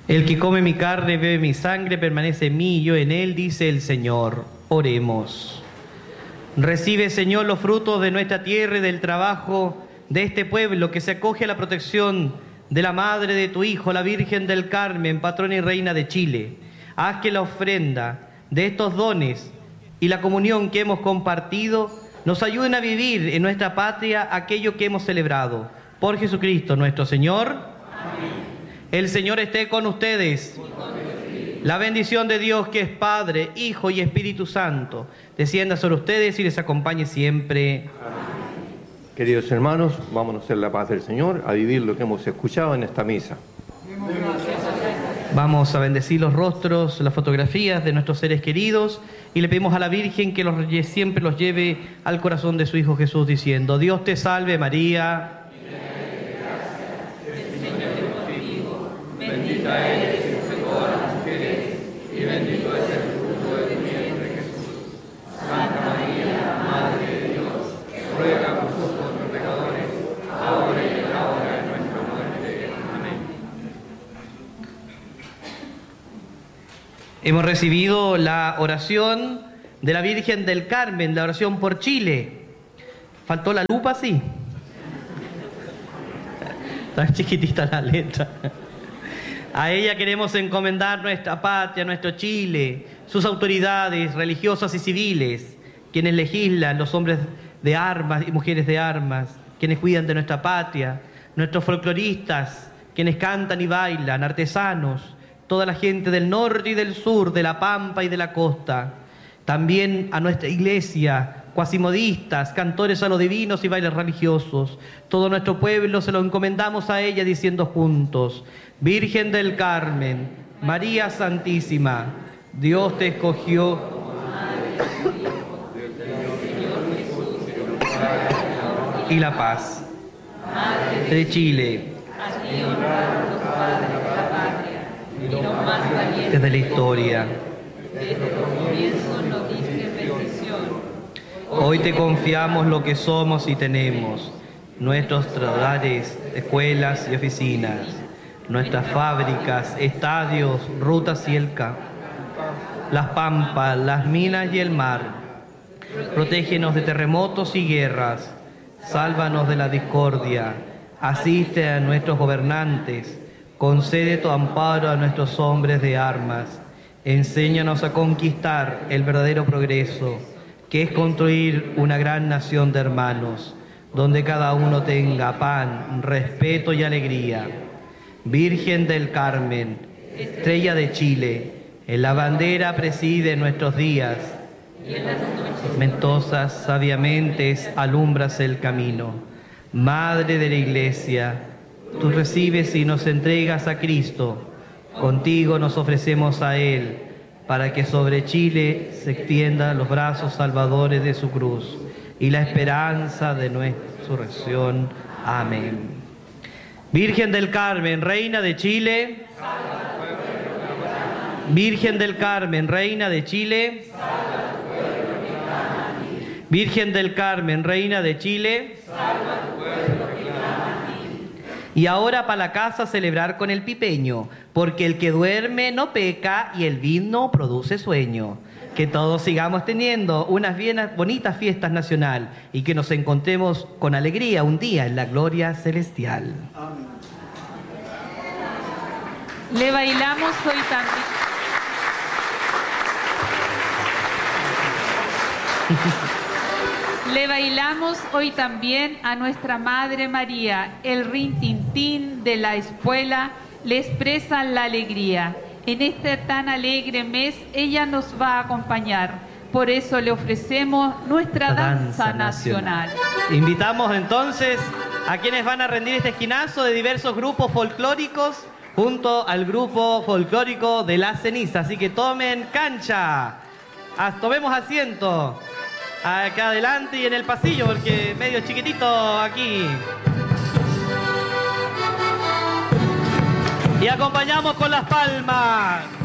El que come mi carne y bebe mi sangre permanece en mí y yo en él, dice el Señor. Oremos. Recibe, Señor, los frutos de nuestra tierra y del trabajo de este pueblo que se acoge a la protección de la Madre de tu Hijo, la Virgen del Carmen, patrona y reina de Chile. Haz que la ofrenda de estos dones y la comunión que hemos compartido nos ayuden a vivir en nuestra patria aquello que hemos celebrado. Por Jesucristo nuestro Señor. Amén. El Señor esté con ustedes. La bendición de Dios, que es Padre, Hijo y Espíritu Santo, descienda sobre ustedes y les acompañe siempre. Amén. Queridos hermanos, vámonos en la paz del Señor, a vivir lo que hemos escuchado en esta misa. Vamos a bendecir los rostros, las fotografías de nuestros seres queridos y le pedimos a la Virgen que siempre los lleve al corazón de su Hijo Jesús, diciendo: Dios te salve María. Bendita eres entre todas las mujeres, y bendito es el fruto de tu vientre, Jesús. Santa María, Madre de Dios, ruega por nosotros los pecadores, ahora y en la hora de nuestra muerte. Amén. Hemos recibido la oración de la Virgen del Carmen, la oración por Chile. ¿Faltó la lupa? Sí. Tan chiquitita la letra. A ella queremos encomendar nuestra patria, nuestro Chile, sus autoridades religiosas y civiles, quienes legislan, los hombres de armas y mujeres de armas, quienes cuidan de nuestra patria, nuestros folcloristas, quienes cantan y bailan, artesanos, toda la gente del norte y del sur, de la pampa y de la costa. También a nuestra iglesia, cuasimodistas, cantores a los divinos y bailes religiosos. Todo nuestro pueblo se lo encomendamos a ella diciendo juntos: Virgen del Carmen, María Santísima, Dios te escogió y la paz de Chile desde la historia. Hoy te confiamos lo que somos y tenemos, nuestros hogares, escuelas y oficinas, nuestras fábricas, estadios, rutas y el campo, las pampas, las minas y el mar. Protégenos de terremotos y guerras, sálvanos de la discordia, asiste a nuestros gobernantes, concede tu amparo a nuestros hombres de armas, enséñanos a conquistar el verdadero progreso, que es construir una gran nación de hermanos, donde cada uno tenga pan, respeto y alegría. Virgen del Carmen, estrella de Chile, en la bandera preside nuestros días, y en las noches mentosas sabiamente alumbras el camino. Madre de la Iglesia, tú recibes y nos entregas a Cristo, contigo nos ofrecemos a Él, para que sobre Chile se extiendan los brazos salvadores de su cruz y la esperanza de nuestra resurrección. Amén. Virgen del Carmen, Reina de Chile. Virgen del Carmen, Reina de Chile. Virgen del Carmen, Reina de Chile. Y ahora para la casa celebrar con el pipeño, porque el que duerme no peca y el vino produce sueño. Que todos sigamos teniendo unas bien bonitas fiestas nacional y que nos encontremos con alegría un día en la gloria celestial. Amén. Le bailamos hoy también. Le bailamos hoy también a nuestra Madre María. El rintintín de la espuela le expresa la alegría. En este tan alegre mes ella nos va a acompañar. Por eso le ofrecemos nuestra danza nacional. Invitamos entonces a quienes van a rendir este esquinazo de diversos grupos folclóricos junto al grupo folclórico de La Ceniza. Así que tomen cancha, tomemos asiento acá adelante y en el pasillo, porque medio chiquitito aquí. Y acompañamos con las palmas.